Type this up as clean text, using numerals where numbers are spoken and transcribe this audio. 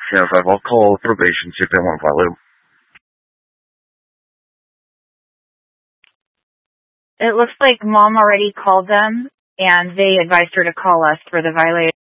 Yes, I will call probation, see if they want to file it. It looks like Mom already called them, and they advised her to call us for the violation.